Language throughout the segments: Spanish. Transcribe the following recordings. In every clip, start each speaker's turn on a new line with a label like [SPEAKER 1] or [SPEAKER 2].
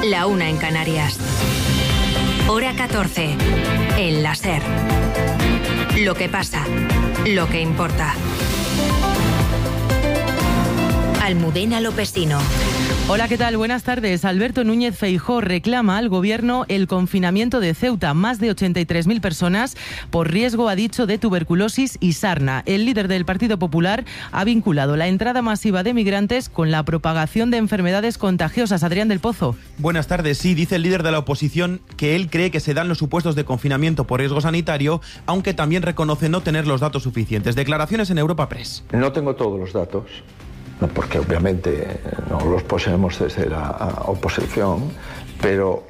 [SPEAKER 1] La 1 en Canarias. Hora 14. En la SER. Lo que pasa. Lo que importa. Almudena Lopesino.
[SPEAKER 2] Hola, ¿qué tal? Buenas tardes. Alberto Núñez Feijóo reclama al Gobierno el confinamiento de Ceuta. Más de 83.000 personas por riesgo, ha dicho, de tuberculosis y sarna. El líder del Partido Popular ha vinculado la entrada masiva de migrantes con la propagación de enfermedades contagiosas. Adrián del Pozo.
[SPEAKER 3] Buenas tardes. Sí, dice el líder de la oposición que él cree que se dan los supuestos de confinamiento por riesgo sanitario, aunque también reconoce no tener los datos suficientes. Declaraciones en Europa Press.
[SPEAKER 4] No tengo todos los datos, porque obviamente no los poseemos desde la oposición, pero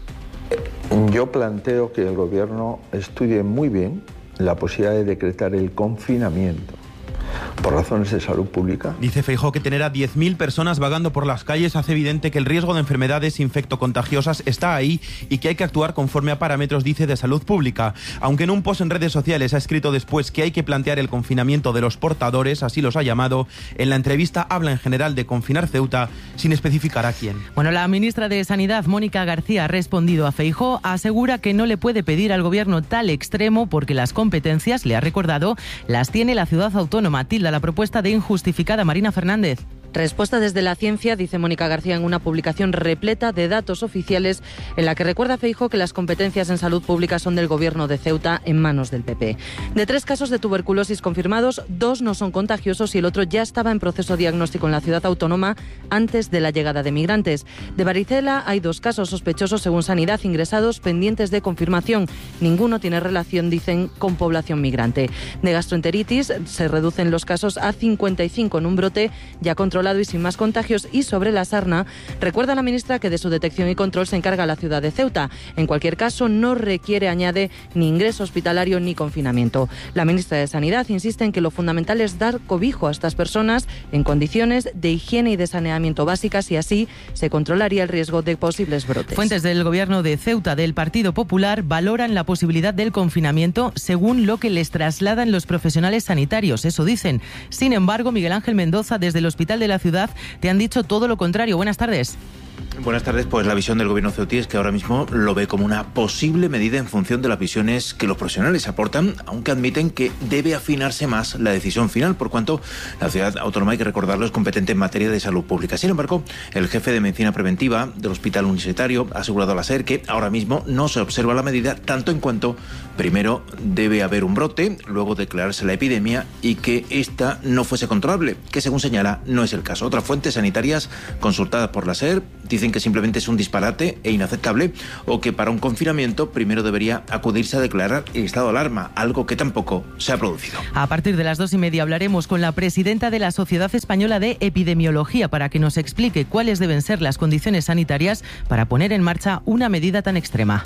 [SPEAKER 4] yo planteo que el Gobierno estudie muy bien la posibilidad de decretar el confinamiento por razones de salud pública.
[SPEAKER 3] Dice Feijóo que tener a 10.000 personas vagando por las calles hace evidente que el riesgo de enfermedades infectocontagiosas está ahí y que hay que actuar conforme a parámetros, dice, de salud pública. Aunque en un post en redes sociales ha escrito después que hay que plantear el confinamiento de los portadores, así los ha llamado, en la entrevista habla en general de confinar Ceuta sin especificar a quién.
[SPEAKER 2] Bueno, la ministra de Sanidad, Mónica García, ha respondido a Feijóo, asegura que no le puede pedir al Gobierno tal extremo porque las competencias, le ha recordado, las tiene la ciudad autónoma. Tilda la propuesta de injustificada. Marina Fernández.
[SPEAKER 5] Respuesta desde la ciencia, dice Mónica García en una publicación repleta de datos oficiales en la que recuerda Feijóo que las competencias en salud pública son del Gobierno de Ceuta en manos del PP. De 3 casos de tuberculosis confirmados, 2 no son contagiosos y el otro ya estaba en proceso diagnóstico en la ciudad autónoma antes de la llegada de migrantes. De varicela hay 2 casos sospechosos según Sanidad ingresados pendientes de confirmación. Ninguno tiene relación, dicen, con población migrante. De gastroenteritis se reducen los casos a 55 en un brote ya controlado y sin más contagios. Y sobre la sarna, recuerda la ministra que de su detección y control se encarga la ciudad de Ceuta. En cualquier caso, no requiere, añade, ni ingreso hospitalario ni confinamiento. La ministra de Sanidad insiste en que lo fundamental es dar cobijo a estas personas en condiciones de higiene y de saneamiento básicas y así se controlaría el riesgo de posibles brotes.
[SPEAKER 2] Fuentes del Gobierno de Ceuta del Partido Popular valoran la posibilidad del confinamiento según lo que les trasladan los profesionales sanitarios. Eso dicen. Sin embargo, Miguel Ángel Mendoza, desde el Hospital de la Ciudad, te han dicho todo lo contrario. Buenas tardes.
[SPEAKER 6] Buenas tardes. Pues la visión del Gobierno ceutí es que ahora mismo lo ve como una posible medida en función de las visiones que los profesionales aportan, aunque admiten que debe afinarse más la decisión final, por cuanto la ciudad autónoma, hay que recordarlo, es competente en materia de salud pública. Sin embargo, el jefe de Medicina Preventiva del Hospital Universitario ha asegurado a la SER que ahora mismo no se observa la medida, tanto en cuanto primero debe haber un brote, luego declararse la epidemia y que esta no fuese controlable, que según señala no es el caso. Otras fuentes sanitarias consultadas por la SER dicen que simplemente es un disparate e inaceptable, o que para un confinamiento primero debería acudirse a declarar el estado de alarma, algo que tampoco se ha producido.
[SPEAKER 2] A partir de las 2:30 hablaremos con la presidenta de la Sociedad Española de Epidemiología para que nos explique cuáles deben ser las condiciones sanitarias para poner en marcha una medida tan extrema.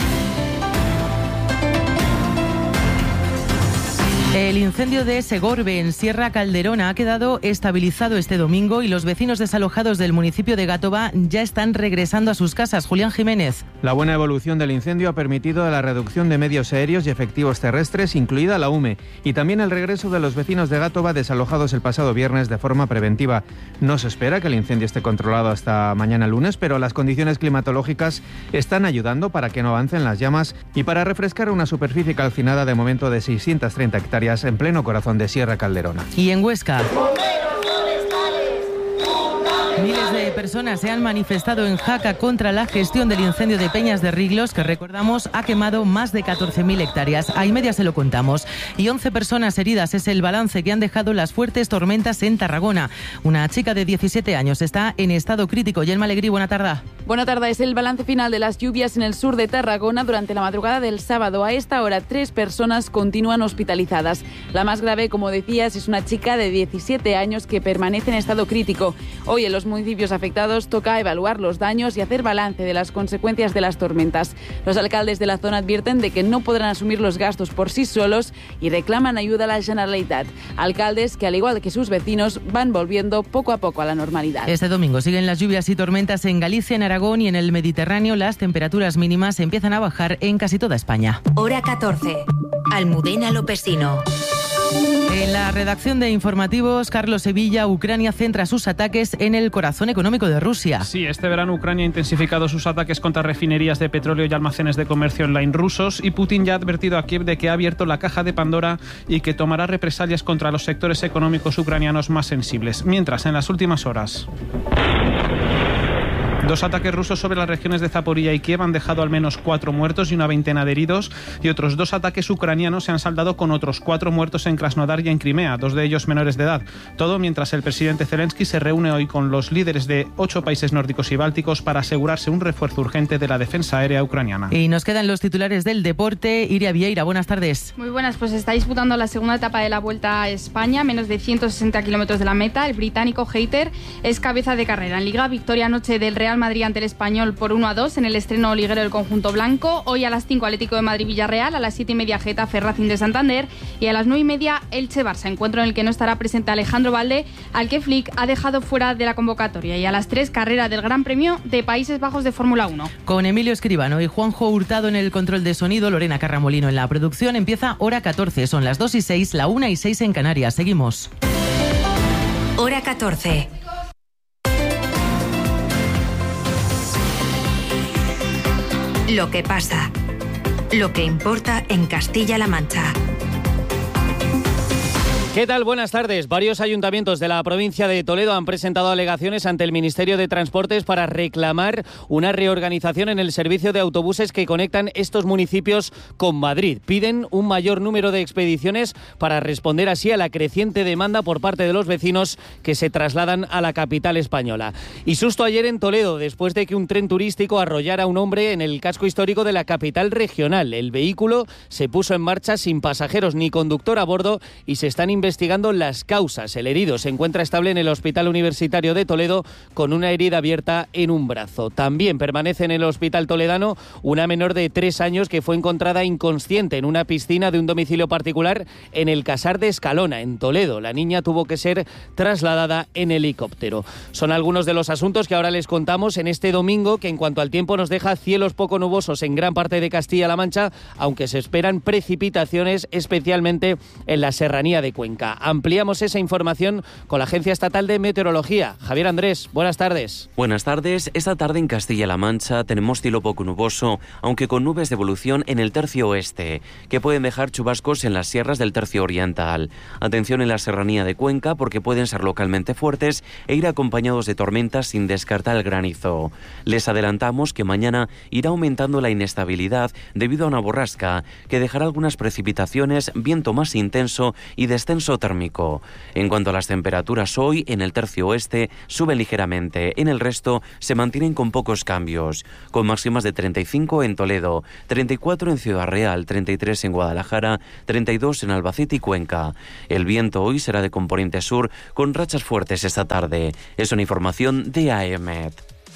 [SPEAKER 2] El incendio de Segorbe, en Sierra Calderona, ha quedado estabilizado este domingo y los vecinos desalojados del municipio de Gátova ya están regresando a sus casas. Julián Jiménez.
[SPEAKER 7] La buena evolución del incendio ha permitido la reducción de medios aéreos y efectivos terrestres, incluida la UME, y también el regreso de los vecinos de Gátova desalojados el pasado viernes de forma preventiva. No se espera que el incendio esté controlado hasta mañana lunes, pero las condiciones climatológicas están ayudando para que no avancen las llamas y para refrescar una superficie calcinada de momento de 630 hectáreas en pleno corazón de Sierra Calderona.
[SPEAKER 2] Y en Huesca, miles de personas se han manifestado en Jaca contra la gestión del incendio de Peñas de Riglos, que recordamos ha quemado más de 14.000 hectáreas. A media se lo contamos. Y 11 personas heridas es el balance que han dejado las fuertes tormentas en Tarragona. Una chica de 17 años está en estado crítico. Yelma Alegrí, buena tarde.
[SPEAKER 8] Buena tarde. Es el balance final de las lluvias en el sur de Tarragona durante la madrugada del sábado. A esta hora, 3 personas continúan hospitalizadas. La más grave, como decías, es una chica de 17 años que permanece en estado crítico. Hoy en los municipios afectados toca evaluar los daños y hacer balance de las consecuencias de las tormentas. Los alcaldes de la zona advierten de que no podrán asumir los gastos por sí solos y reclaman ayuda a la Generalitat. Alcaldes que, al igual que sus vecinos, van volviendo poco a poco a la normalidad.
[SPEAKER 2] Este domingo siguen las lluvias y tormentas en Galicia, en Aragón y en el Mediterráneo. Las temperaturas mínimas empiezan a bajar en casi toda España.
[SPEAKER 1] Hora 14. Almudena Lopesino.
[SPEAKER 2] En la redacción de informativos, Carlos Sevilla, Ucrania centra sus ataques en el corazón económico de Rusia.
[SPEAKER 9] Sí, este verano Ucrania ha intensificado sus ataques contra refinerías de petróleo y almacenes de comercio online rusos, y Putin ya ha advertido a Kiev de que ha abierto la caja de Pandora y que tomará represalias contra los sectores económicos ucranianos más sensibles. Mientras, en las últimas horas, 2 ataques rusos sobre las regiones de Zaporilla y Kiev han dejado al menos 4 muertos y una veintena de heridos, y otros 2 ataques ucranianos se han saldado con otros 4 muertos en Krasnodar y en Crimea, 2 de ellos menores de edad. Todo mientras el presidente Zelensky se reúne hoy con los líderes de 8 países nórdicos y bálticos para asegurarse un refuerzo urgente de la defensa aérea ucraniana.
[SPEAKER 2] Y nos quedan los titulares del deporte. Iria Vieira, buenas tardes.
[SPEAKER 10] Muy buenas, pues está disputando la segunda etapa de la Vuelta a España, menos de 160 kilómetros de la meta. El británico Hayter es cabeza de carrera. En Liga, victoria anoche del Real Madrid ante el Español por 1-2 en el estreno liguero del conjunto blanco. Hoy a las 5 Atlético de Madrid-Villarreal, a las 7:30 Getafe Racing de Santander y a las 9:30 Elche-Barça, encuentro en el que no estará presente Alejandro Valde, al que Flick ha dejado fuera de la convocatoria. Y a las 3 carrera del Gran Premio de Países Bajos de Fórmula 1.
[SPEAKER 2] Con Emilio Escribano y Juanjo Hurtado en el control de sonido, Lorena Carramolino en la producción, empieza Hora 14. Son las 2:06, la 1:06 en Canarias. Seguimos.
[SPEAKER 1] Hora 14. Lo que pasa, lo que importa en Castilla-La Mancha.
[SPEAKER 11] ¿Qué tal? Buenas tardes. Varios ayuntamientos de la provincia de Toledo han presentado alegaciones ante el Ministerio de Transportes para reclamar una reorganización en el servicio de autobuses que conectan estos municipios con Madrid. Piden un mayor número de expediciones para responder así a la creciente demanda por parte de los vecinos que se trasladan a la capital española. Y susto ayer en Toledo, después de que un tren turístico arrollara a un hombre en el casco histórico de la capital regional. El vehículo se puso en marcha sin pasajeros ni conductor a bordo y se están investigando las causas. El herido se encuentra estable en el Hospital Universitario de Toledo con una herida abierta en un brazo. También permanece en el Hospital Toledano una menor de 3 años que fue encontrada inconsciente en una piscina de un domicilio particular en el Casar de Escalona, en Toledo. La niña tuvo que ser trasladada en helicóptero. Son algunos de los asuntos que ahora les contamos en este domingo, que en cuanto al tiempo nos deja cielos poco nubosos en gran parte de Castilla-La Mancha, aunque se esperan precipitaciones especialmente en la serranía de Cuenca. Ampliamos esa información con la Agencia Estatal de Meteorología. Javier Andrés, buenas tardes.
[SPEAKER 12] Buenas tardes. Esta tarde en Castilla-La Mancha tenemos cielo poco nuboso, aunque con nubes de evolución en el tercio oeste, que pueden dejar chubascos en las sierras del tercio oriental. Atención en la serranía de Cuenca, porque pueden ser localmente fuertes e ir acompañados de tormentas sin descartar el granizo. Les adelantamos que mañana irá aumentando la inestabilidad debido a una borrasca que dejará algunas precipitaciones, viento más intenso y descenso térmico. En cuanto a las temperaturas, hoy en el tercio oeste suben ligeramente, en el resto se mantienen con pocos cambios, con máximas de 35 en Toledo, 34 en Ciudad Real, 33 en Guadalajara, 32 en Albacete y Cuenca. El viento hoy será de componente sur con rachas fuertes esta tarde. Es una información de AEMET.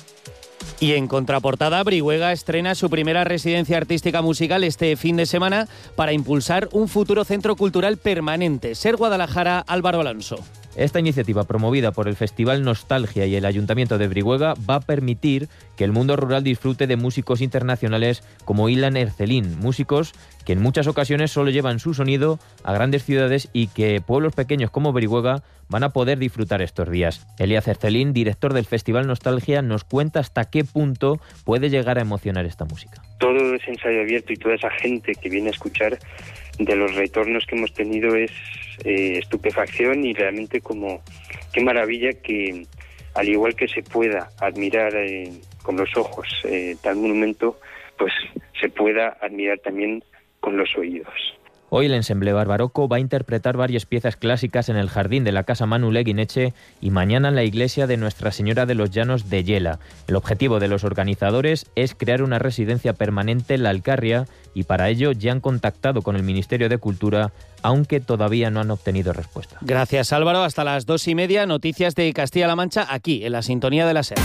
[SPEAKER 11] Y en contraportada, Brihuega estrena su primera residencia artística musical este fin de semana para impulsar un futuro centro cultural permanente. Ser Guadalajara, Álvaro Alonso.
[SPEAKER 13] Esta iniciativa, promovida por el Festival Nostalgia y el Ayuntamiento de Brihuega, va a permitir que el mundo rural disfrute de músicos internacionales como Ilan Ercelin, músicos que en muchas ocasiones solo llevan su sonido a grandes ciudades y que pueblos pequeños como Brihuega van a poder disfrutar estos días. Elías Ercelin, director del Festival Nostalgia, nos cuenta hasta qué punto puede llegar a emocionar esta música.
[SPEAKER 14] Todo ese ensayo abierto y toda esa gente que viene a escuchar, de los retornos que hemos tenido es estupefacción y realmente como qué maravilla que al igual que se pueda admirar con los ojos tal monumento, pues se pueda admirar también con los oídos.
[SPEAKER 13] Hoy el Ensemble Barbaroco va a interpretar varias piezas clásicas en el jardín de la Casa Manu Leguineche y mañana en la iglesia de Nuestra Señora de los Llanos de Yela. El objetivo de los organizadores es crear una residencia permanente en la Alcarria y para ello ya han contactado con el Ministerio de Cultura, aunque todavía no han obtenido respuesta.
[SPEAKER 11] Gracias, Álvaro. Hasta las 2:30, noticias de Castilla-La Mancha, aquí en la sintonía de la SER.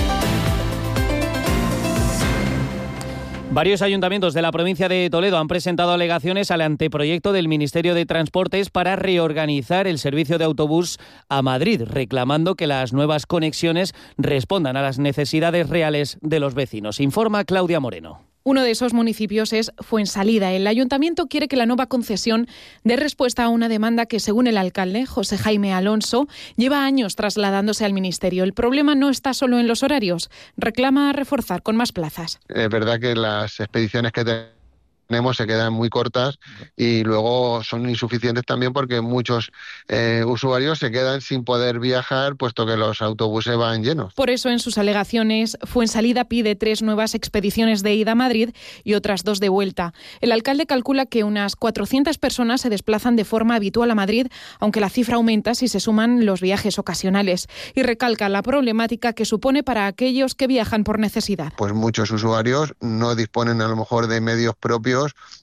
[SPEAKER 11] Varios ayuntamientos de la provincia de Toledo han presentado alegaciones al anteproyecto del Ministerio de Transportes para reorganizar el servicio de autobús a Madrid, reclamando que las nuevas conexiones respondan a las necesidades reales de los vecinos. Informa Claudia Moreno.
[SPEAKER 15] Uno de esos municipios es Fuensalida. El ayuntamiento quiere que la nueva concesión dé respuesta a una demanda que, según el alcalde, José Jaime Alonso, lleva años trasladándose al ministerio. El problema no está solo en los horarios. Reclama reforzar con más plazas.
[SPEAKER 16] Es verdad que las expediciones que tenemos se quedan muy cortas y luego son insuficientes también porque muchos usuarios se quedan sin poder viajar puesto que los autobuses van llenos.
[SPEAKER 15] Por eso en sus alegaciones Fuensalida pide 3 nuevas expediciones de ida a Madrid y otras 2 de vuelta. El alcalde calcula que unas 400 personas se desplazan de forma habitual a Madrid, aunque la cifra aumenta si se suman los viajes ocasionales, y recalca la problemática que supone para aquellos que viajan por necesidad.
[SPEAKER 16] Pues muchos usuarios no disponen a lo mejor de medios propios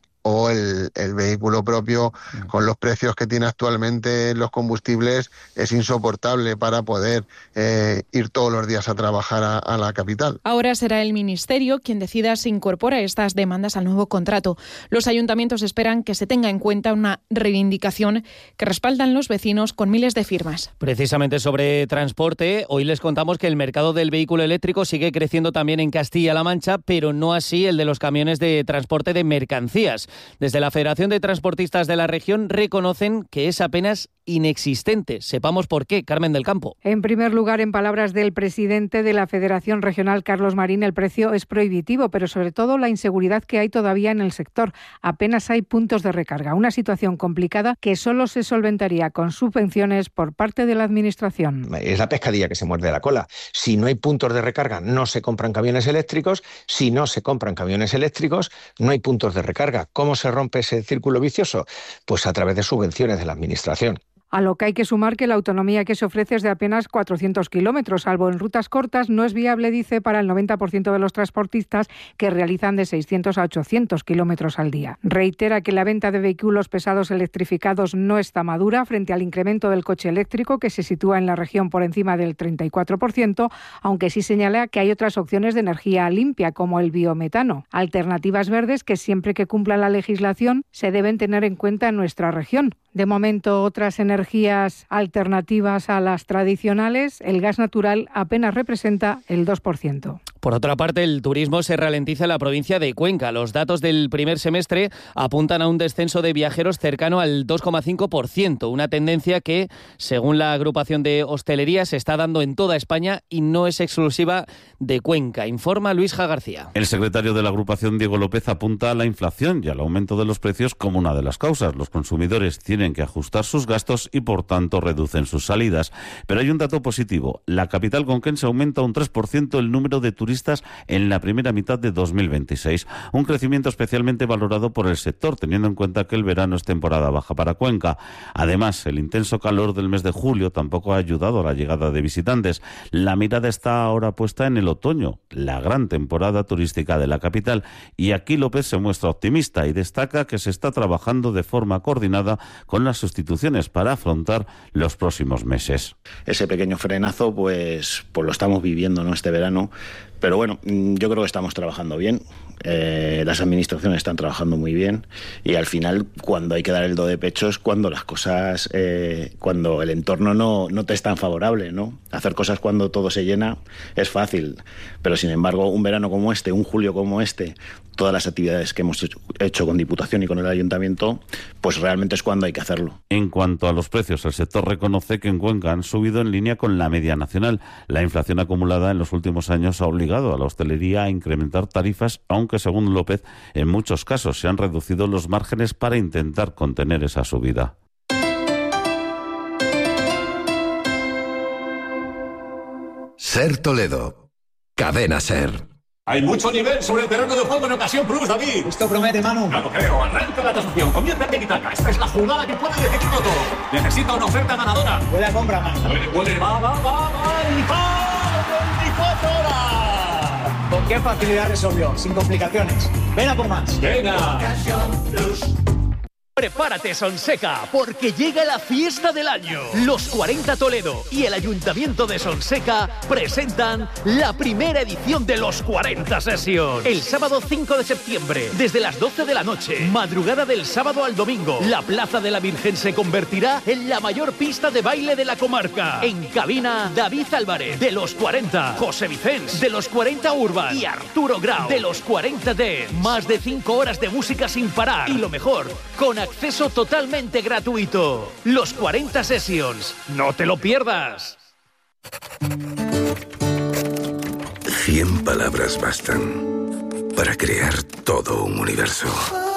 [SPEAKER 16] o el vehículo propio con los precios que tiene actualmente los combustibles es insoportable para poder ir todos los días a trabajar a la capital.
[SPEAKER 15] Ahora será el Ministerio quien decida si incorpora estas demandas al nuevo contrato. Los ayuntamientos esperan que se tenga en cuenta una reivindicación que respaldan los vecinos con miles de firmas.
[SPEAKER 11] Precisamente sobre transporte, hoy les contamos que el mercado del vehículo eléctrico sigue creciendo también en Castilla-La Mancha, pero no así el de los camiones de transporte de mercancías. Desde la Federación de Transportistas de la región reconocen que es apenas inexistente. Sepamos por qué. Carmen del Campo.
[SPEAKER 17] En primer lugar, en palabras del presidente de la Federación Regional, Carlos Marín, el precio es prohibitivo, pero sobre todo la inseguridad que hay todavía en el sector. Apenas hay puntos de recarga. Una situación complicada que solo se solventaría con subvenciones por parte de la Administración.
[SPEAKER 18] Es la pescadilla que se muerde la cola. Si no hay puntos de recarga, no se compran camiones eléctricos. Si no se compran camiones eléctricos, no hay puntos de recarga. ¿Cómo se rompe ese círculo vicioso? Pues a través de subvenciones de la Administración.
[SPEAKER 17] A lo que hay que sumar que la autonomía que se ofrece es de apenas 400 kilómetros, salvo en rutas cortas, no es viable, dice, para el 90% de los transportistas que realizan de 600 a 800 kilómetros al día. Reitera que la venta de vehículos pesados electrificados no está madura frente al incremento del coche eléctrico, que se sitúa en la región por encima del 34%, aunque sí señala que hay otras opciones de energía limpia, como el biometano. Alternativas verdes que, siempre que cumpla la legislación, se deben tener en cuenta en nuestra región. De momento, otras energías alternativas a las tradicionales, el gas natural apenas representa el 2%.
[SPEAKER 11] Por otra parte, el turismo se ralentiza en la provincia de Cuenca. Los datos del primer semestre apuntan a un descenso de viajeros cercano al 2,5%, una tendencia que, según la agrupación de hostelería, se está dando en toda España y no es exclusiva de Cuenca, informa Luisja García.
[SPEAKER 19] El secretario de la agrupación, Diego López, apunta a la inflación y al aumento de los precios como una de las causas. Los consumidores tienen que ajustar sus gastos y, por tanto, reducen sus salidas. Pero hay un dato positivo. La capital conquense aumenta un 3% el número de turistas en la primera mitad de 2026. Un crecimiento especialmente valorado por el sector, teniendo en cuenta que el verano es temporada baja para Cuenca. Además, el intenso calor del mes de julio tampoco ha ayudado a la llegada de visitantes. La mirada está ahora puesta en el otoño, la gran temporada turística de la capital. Y aquí López se muestra optimista y destaca que se está trabajando de forma coordinada con las sustituciones para afrontar los próximos meses.
[SPEAKER 20] Ese pequeño frenazo pues lo estamos viviendo, ¿no?, este verano. Pero bueno, yo creo que estamos trabajando bien, las administraciones están trabajando muy bien y al final cuando hay que dar el do de pecho es cuando las cosas, cuando el entorno no te es tan favorable, ¿no? Hacer cosas cuando todo se llena es fácil, pero sin embargo un verano como este, un julio como este, todas las actividades que hemos hecho con Diputación y con el Ayuntamiento, pues realmente es cuando hay que hacerlo.
[SPEAKER 19] En cuanto a los precios, el sector reconoce que en Cuenca han subido en línea con la media nacional. La inflación acumulada en los últimos años ha obligado a la hostelería a incrementar tarifas, aunque según López, en muchos casos se han reducido los márgenes para intentar contener esa subida.
[SPEAKER 21] Ser Toledo. Cadena Ser.
[SPEAKER 22] Hay mucho nivel sobre el terreno de juego en Ocasión Plus, David.
[SPEAKER 23] Esto promete, Manu.
[SPEAKER 22] No lo creo. Arranca la tasación. Comienza el tiki-taka. Esta es la jugada que puede decidirlo todo. Necesita una oferta ganadora.
[SPEAKER 23] Puede compra, Manu.
[SPEAKER 22] Puede. Va. 24 horas.
[SPEAKER 23] ¿Con qué facilidad resolvió? Sin complicaciones. Ven a por más.
[SPEAKER 22] Venga.
[SPEAKER 23] Ocasión Plus.
[SPEAKER 3] prepárate Sonseca, porque llega la fiesta del año. Los 40 Toledo y el Ayuntamiento de Sonseca presentan la primera edición de los 40 Sessions. El sábado 5 de septiembre, desde las 12 de la noche, madrugada del sábado al domingo, la Plaza de la Virgen se convertirá en la mayor pista de baile de la comarca. En cabina, David Álvarez, de los 40, José Vicens, de los 40 Urban y Arturo Grau, de los 40 Dance. Más de 5 horas de música sin parar. Y lo mejor, con acceso totalmente gratuito. Los 40 Sessions. ¡No te lo pierdas!
[SPEAKER 21] 100 palabras bastan para crear todo un universo.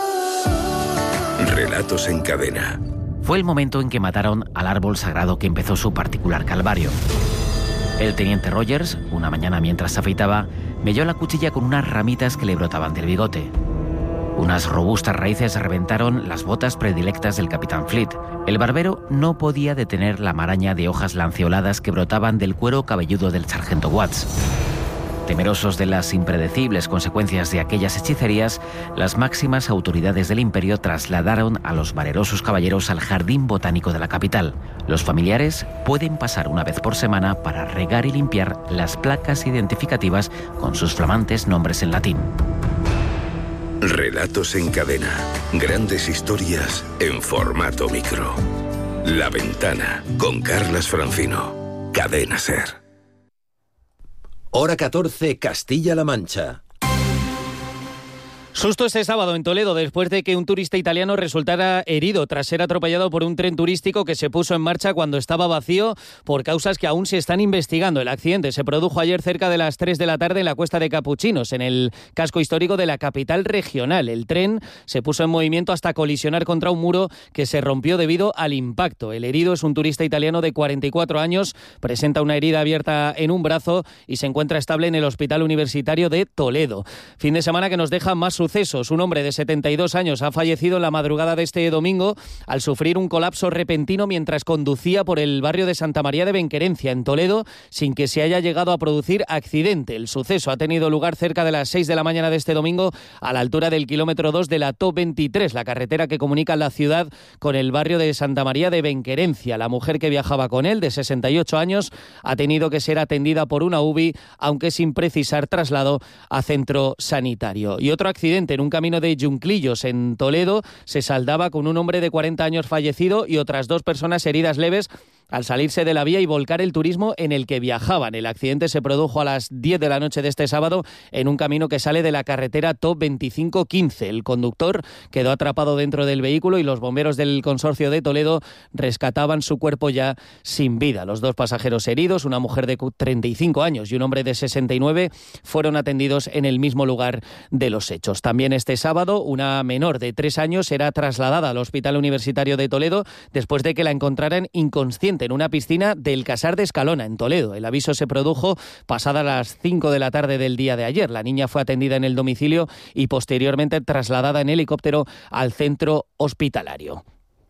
[SPEAKER 21] Relatos en cadena.
[SPEAKER 4] Fue el momento en que mataron al árbol sagrado que empezó su particular calvario. El teniente Rogers, una mañana mientras se afeitaba, melló la cuchilla con unas ramitas que le brotaban del bigote. Unas robustas raíces reventaron las botas predilectas del capitán Fleet. El barbero no podía detener la maraña de hojas lanceoladas que brotaban del cuero cabelludo del sargento Watts. Temerosos de las impredecibles consecuencias de aquellas hechicerías, las máximas autoridades del imperio trasladaron a los valerosos caballeros al jardín botánico de la capital. Los familiares pueden pasar una vez por semana para regar y limpiar las placas identificativas con sus flamantes nombres en latín.
[SPEAKER 21] Relatos en cadena. Grandes historias en formato micro. La Ventana, con Carlas Francino. Cadena SER.
[SPEAKER 23] Hora 14, Castilla-La Mancha.
[SPEAKER 11] Susto este sábado en Toledo después de que un turista italiano resultara herido tras ser atropellado por un tren turístico que se puso en marcha cuando estaba vacío por causas que aún se están investigando. El accidente se produjo ayer cerca de las 3 de la tarde en la Cuesta de Capuchinos, en el casco histórico de la capital regional. El tren se puso en movimiento hasta colisionar contra un muro que se rompió debido al impacto. El herido es un turista italiano de 44 años, presenta una herida abierta en un brazo y se encuentra estable en el Hospital Universitario de Toledo. Fin de semana que nos deja más sucesos. Un hombre de 72 años ha fallecido en la madrugada de este domingo al sufrir un colapso repentino mientras conducía por el barrio de Santa María de Benquerencia, en Toledo, sin que se haya llegado a producir accidente. El suceso ha tenido lugar cerca de las 6 de la mañana de este domingo, a la altura del kilómetro 2 de la TOP 23, la carretera que comunica la ciudad con el barrio de Santa María de Benquerencia. La mujer que viajaba con él, de 68 años, ha tenido que ser atendida por una UBI, aunque sin precisar traslado a centro sanitario. Y otro accidente en un camino de Yunclillos, en Toledo, se saldaba con un hombre de 40 años fallecido y otras 2 personas heridas leves al salirse de la vía y volcar el turismo en el que viajaban. El accidente se produjo a las 10 de la noche de este sábado en un camino que sale de la carretera TOP 2515. El conductor quedó atrapado dentro del vehículo y los bomberos del consorcio de Toledo rescataban su cuerpo ya sin vida. Los 2 pasajeros heridos, una mujer de 35 años y un hombre de 69, fueron atendidos en el mismo lugar de los hechos. También este sábado, una menor de 3 años será trasladada al Hospital Universitario de Toledo después de que la encontraran inconsciente en una piscina del Casar de Escalona, en Toledo. El aviso se produjo pasadas las 5 de la tarde del día de ayer. La niña fue atendida en el domicilio y posteriormente trasladada en helicóptero al centro hospitalario.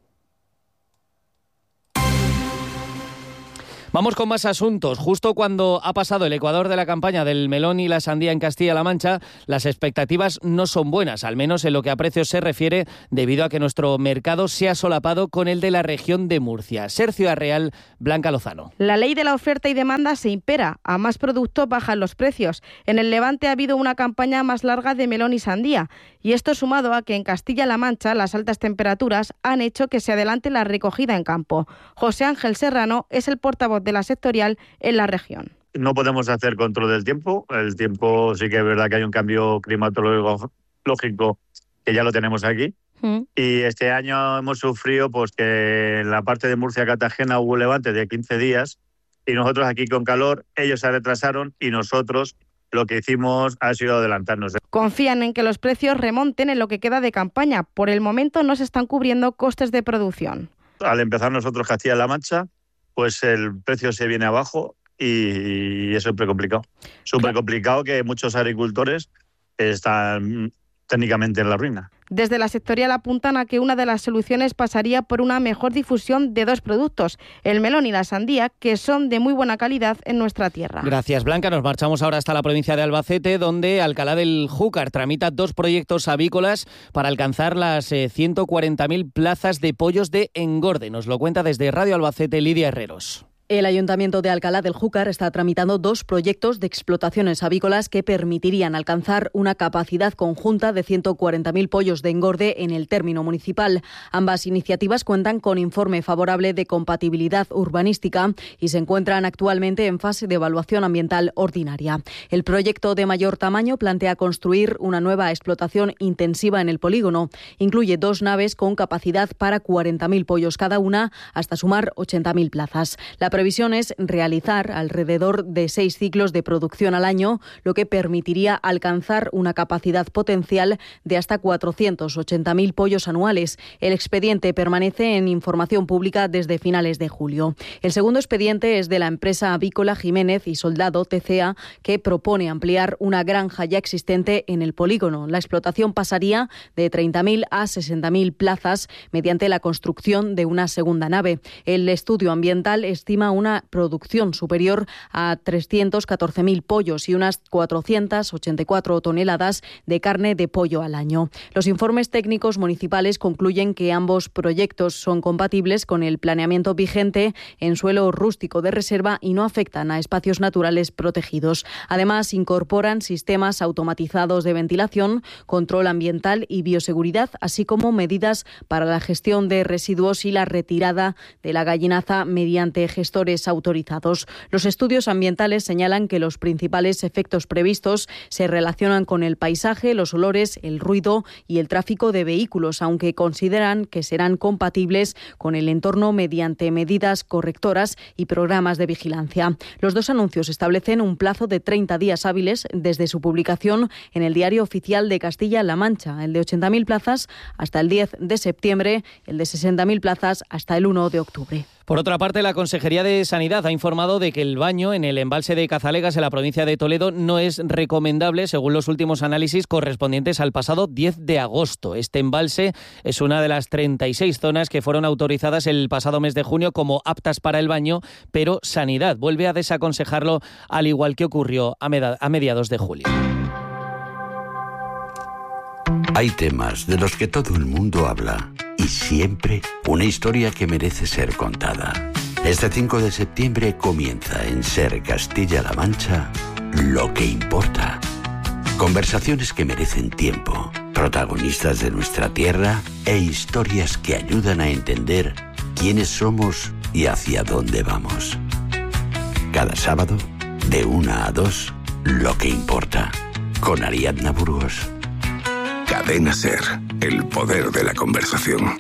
[SPEAKER 11] Vamos con más asuntos. Justo cuando ha pasado el ecuador de la campaña del melón y la sandía en Castilla-La Mancha, las expectativas no son buenas, al menos en lo que a precios se refiere, debido a que nuestro mercado se ha solapado con el de la región de Murcia. SER Ciudad Real, Blanca Lozano.
[SPEAKER 24] La ley de la oferta y demanda se impera. A más producto bajan los precios. En el Levante ha habido una campaña más larga de melón y sandía. Y esto sumado a que en Castilla-La Mancha las altas temperaturas han hecho que se adelante la recogida en campo. José Ángel Serrano es el portavoz de la sectorial en la región.
[SPEAKER 25] No podemos hacer control del tiempo. El tiempo sí que es verdad que hay un cambio climatológico que ya lo tenemos aquí. Y este año hemos sufrido pues que en la parte de Murcia-Cartagena hubo levante de 15 días y nosotros aquí con calor, ellos se retrasaron y nosotros lo que hicimos ha sido adelantarnos.
[SPEAKER 24] Confían en que los precios remonten en lo que queda de campaña. Por el momento no se están cubriendo costes de producción.
[SPEAKER 25] Al empezar nosotros Castilla-La Mancha, pues el precio se viene abajo y es súper complicado. Súper complicado que muchos agricultores están técnicamente en la ruina.
[SPEAKER 24] Desde la sectorial apuntan a que una de las soluciones pasaría por una mejor difusión de dos productos, el melón y la sandía, que son de muy buena calidad en nuestra tierra.
[SPEAKER 11] Gracias, Blanca. Nos marchamos ahora hasta la provincia de Albacete, donde Alcalá del Júcar tramita 2 proyectos avícolas para alcanzar las 140.000 plazas de pollos de engorde. Nos lo cuenta desde Radio Albacete Lidia Herreros.
[SPEAKER 5] El Ayuntamiento de Alcalá del Júcar está tramitando 2 proyectos de explotaciones avícolas que permitirían alcanzar una capacidad conjunta de 140.000 pollos de engorde en el término municipal. Ambas iniciativas cuentan con informe favorable de compatibilidad urbanística y se encuentran actualmente en fase de evaluación ambiental ordinaria. El proyecto de mayor tamaño plantea construir una nueva explotación intensiva en el polígono. Incluye 2 naves con capacidad para 40.000 pollos cada una, hasta sumar 80.000 plazas. La previsión es realizar alrededor de 6 ciclos de producción al año, lo que permitiría alcanzar una capacidad potencial de hasta 480.000 pollos anuales. El expediente permanece en información pública desde finales de julio. El segundo expediente es de la empresa avícola Jiménez y Soldado TCA, que propone ampliar una granja ya existente en el polígono. La explotación pasaría de 30.000 a 60.000 plazas mediante la construcción de una segunda nave. El estudio ambiental estima una producción superior a 314.000 pollos y unas 484 toneladas de carne de pollo al año. Los informes técnicos municipales concluyen que ambos proyectos son compatibles con el planeamiento vigente en suelo rústico de reserva y no afectan a espacios naturales protegidos. Además, incorporan sistemas automatizados de ventilación, control ambiental y bioseguridad, así como medidas para la gestión de residuos y la retirada de la gallinaza mediante gestores autorizados. Los estudios ambientales señalan que los principales efectos previstos se relacionan con el paisaje, los olores, el ruido y el tráfico de vehículos, aunque consideran que serán compatibles con el entorno mediante medidas correctoras y programas de vigilancia. Los 2 anuncios establecen un plazo de 30 días hábiles desde su publicación en el Diario Oficial de Castilla-La Mancha, el de 80.000 plazas hasta el 10 de septiembre, el de 60.000 plazas hasta el 1 de octubre.
[SPEAKER 11] Por otra parte, la Consejería de Sanidad ha informado de que el baño en el embalse de Cazalegas, en la provincia de Toledo, no es recomendable según los últimos análisis correspondientes al pasado 10 de agosto. Este embalse es una de las 36 zonas que fueron autorizadas el pasado mes de junio como aptas para el baño, pero Sanidad vuelve a desaconsejarlo, al igual que ocurrió a mediados de julio.
[SPEAKER 6] Hay temas de los que todo el mundo habla y siempre una historia que merece ser contada. Este 5 de septiembre comienza en SER Castilla-La Mancha Lo que importa. Conversaciones que merecen tiempo, protagonistas de nuestra tierra e historias que ayudan a entender quiénes somos y hacia dónde vamos. Cada sábado, de 1 a 2, Lo que importa, con Ariadna Burgos.
[SPEAKER 21] Cadena SER, el poder de la conversación.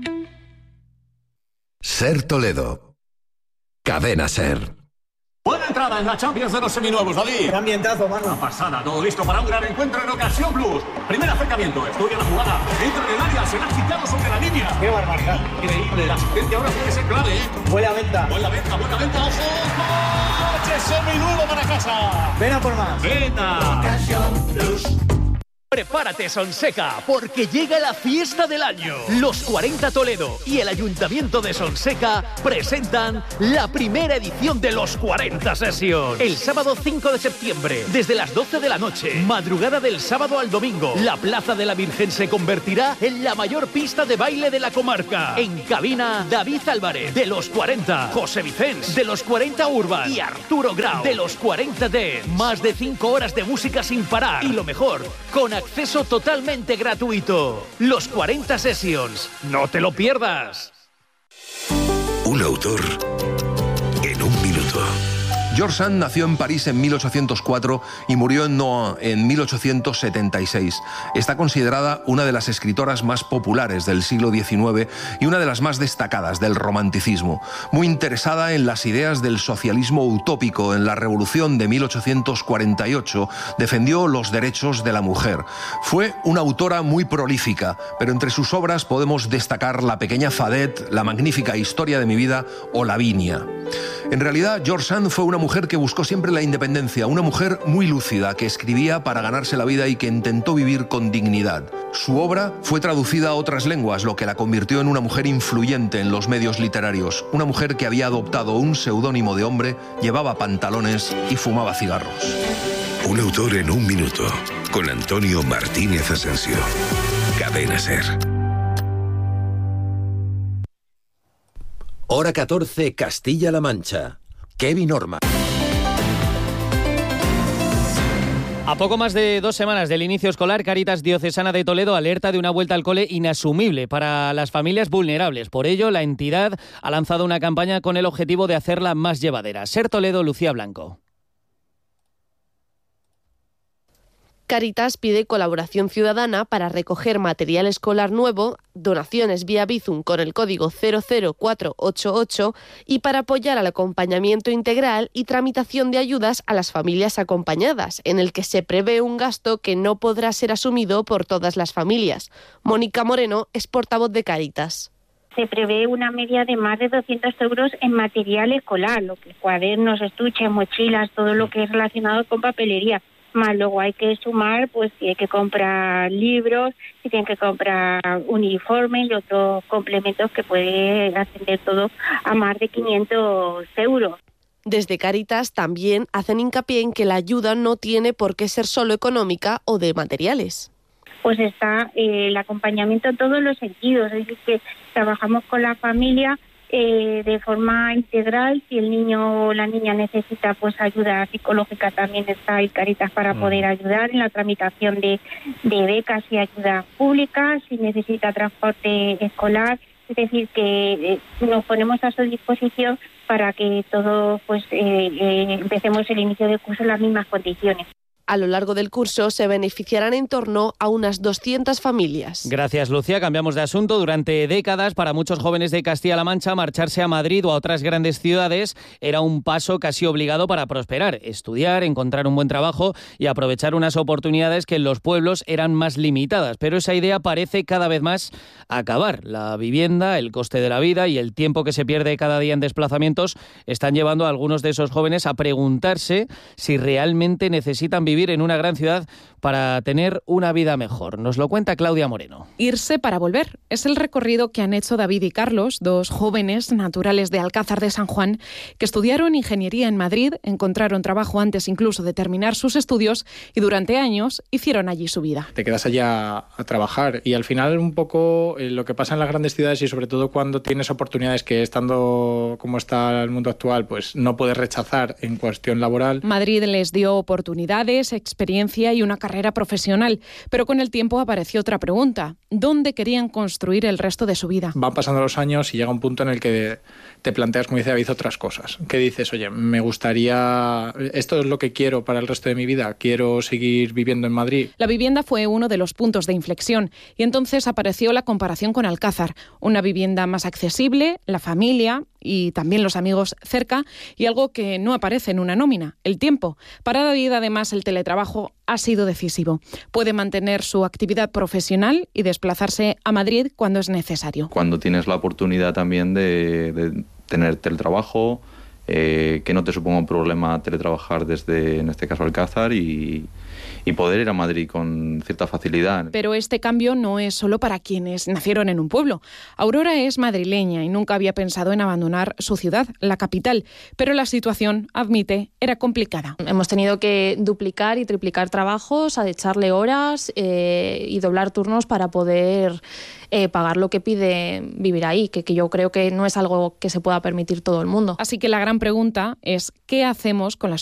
[SPEAKER 21] SER Toledo. Cadena SER.
[SPEAKER 22] Buena entrada en la Champions de los seminuevos, David.
[SPEAKER 7] Qué ambientazo, mano.
[SPEAKER 22] Una pasada, todo listo para un gran encuentro en Ocasión Plus. Primer acercamiento, estudia la jugada, entra en el área, se la ha quitado sobre la línea.
[SPEAKER 7] Qué barbaridad.
[SPEAKER 22] Increíble, la asistencia ahora puede ser clave, ¿eh?
[SPEAKER 7] Buena venta.
[SPEAKER 22] Buena venta, ojo. ¡Coche seminuevo para casa!
[SPEAKER 7] Ven a por más.
[SPEAKER 22] Venga.
[SPEAKER 7] Ocasión Plus.
[SPEAKER 3] Prepárate, Sonseca, porque llega la fiesta del año. Los 40 Toledo y el Ayuntamiento de Sonseca presentan la primera edición de los 40 Sessions. El sábado 5 de septiembre, desde las 12 de la noche, madrugada del sábado al domingo, la Plaza de la Virgen se convertirá en la mayor pista de baile de la comarca. En cabina, David Álvarez, de los 40, José Vicens, de los 40 Urban y Arturo Grau, de los 40 Dance. Más de 5 horas de música sin parar. Y lo mejor, con acceso totalmente gratuito. Los 40 Sessions. No te lo pierdas.
[SPEAKER 21] Un autor en un minuto.
[SPEAKER 8] George Sand nació en París en 1804 y murió en Nohant en 1876. Está considerada una de las escritoras más populares del siglo XIX y una de las más destacadas del romanticismo. Muy interesada en las ideas del socialismo utópico, en la Revolución de 1848 defendió los derechos de la mujer. Fue una autora muy prolífica, pero entre sus obras podemos destacar La pequeña Fadette, La magnífica historia de mi vida o Lavinia. En realidad, George Sand fue una mujer que buscó siempre la independencia, una mujer muy lúcida, que escribía para ganarse la vida y que intentó vivir con dignidad. Su obra fue traducida a otras lenguas, lo que la convirtió en una mujer influyente en los medios literarios. Una mujer que había adoptado un seudónimo de hombre, llevaba pantalones y fumaba cigarros.
[SPEAKER 21] Un autor en un minuto, con Antonio Martínez Asensio. Cadena SER. Hora 14, Castilla-La Mancha. Kevin Orman.
[SPEAKER 11] A poco más de 2 semanas del inicio escolar, Cáritas Diocesana de Toledo alerta de una vuelta al cole inasumible para las familias vulnerables. Por ello, la entidad ha lanzado una campaña con el objetivo de hacerla más llevadera. SER Toledo, Lucía Blanco.
[SPEAKER 1] Cáritas pide colaboración ciudadana para recoger material escolar nuevo, donaciones vía Bizum con el código 00488 y para apoyar al acompañamiento integral y tramitación de ayudas a las familias acompañadas, en el que se prevé un gasto que no podrá ser asumido por todas las familias. Mónica Moreno es portavoz de Cáritas.
[SPEAKER 2] Se prevé una media de más de 200 euros en material escolar, lo que cuadernos, estuches, mochilas, todo lo que es relacionado con papelería. Más luego hay que sumar, pues si hay que comprar libros, si tienen que comprar uniformes y otros complementos que puede ascender todo a más de 500 euros.
[SPEAKER 1] Desde Cáritas también hacen hincapié en que la ayuda no tiene por qué ser solo económica o de materiales.
[SPEAKER 2] Pues está el acompañamiento en todos los sentidos, es decir, que trabajamos con la familia de forma integral. Si el niño o la niña necesita pues ayuda psicológica, también está el Cáritas para poder ayudar en la tramitación de becas y ayuda pública, si necesita transporte escolar, es decir, que nos ponemos a su disposición para que todos pues empecemos el inicio del curso en las mismas condiciones.
[SPEAKER 1] A lo largo del curso se beneficiarán en torno a unas 200 familias.
[SPEAKER 11] Gracias, Lucía. Cambiamos de asunto. Durante décadas, para muchos jóvenes de Castilla-La Mancha, marcharse a Madrid o a otras grandes ciudades era un paso casi obligado para prosperar, estudiar, encontrar un buen trabajo y aprovechar unas oportunidades que en los pueblos eran más limitadas. Pero esa idea parece cada vez más acabar. La vivienda, el coste de la vida y el tiempo que se pierde cada día en desplazamientos están llevando a algunos de esos jóvenes a preguntarse si realmente necesitan vivir en una gran ciudad para tener una vida mejor. Nos lo cuenta Claudia Moreno.
[SPEAKER 15] Irse para volver es el recorrido que han hecho David y Carlos, 2 jóvenes naturales de Alcázar de San Juan, que estudiaron ingeniería en Madrid, encontraron trabajo antes incluso de terminar sus estudios y durante años hicieron allí su vida.
[SPEAKER 7] Te quedas allá a trabajar y al final un poco lo que pasa en las grandes ciudades y sobre todo cuando tienes oportunidades que estando como está el mundo actual pues no puedes rechazar en cuestión laboral.
[SPEAKER 15] Madrid les dio oportunidades, experiencia y una carrera profesional, pero con el tiempo apareció otra pregunta: ¿dónde querían construir el resto de su vida?
[SPEAKER 7] Van pasando los años y llega un punto en el que te planteas, como dice David, otras cosas. ¿Qué dices? Oye, me gustaría, esto es lo que quiero para el resto de mi vida, quiero seguir viviendo en Madrid.
[SPEAKER 15] La vivienda fue uno de los puntos de inflexión y entonces apareció la comparación con Alcázar, una vivienda más accesible, la familia y también los amigos cerca y algo que no aparece en una nómina, el tiempo. Para David, además, el teletrabajo ha sido decisivo. Puede mantener su actividad profesional y desplazarse a Madrid cuando es necesario.
[SPEAKER 9] Cuando tienes la oportunidad también de tener teletrabajo, que no te suponga un problema teletrabajar desde, en este caso, Alcázar y poder ir a Madrid con cierta facilidad.
[SPEAKER 15] Pero este cambio no es solo para quienes nacieron en un pueblo. Aurora es madrileña y nunca había pensado en abandonar su ciudad, la capital, pero la situación, admite, era complicada.
[SPEAKER 10] Hemos tenido que duplicar y triplicar trabajos, a echarle horas y doblar turnos para poder pagar lo que pide vivir ahí, que yo creo que no es algo que se pueda permitir todo el mundo.
[SPEAKER 15] Así que la gran pregunta es: ¿qué hacemos con las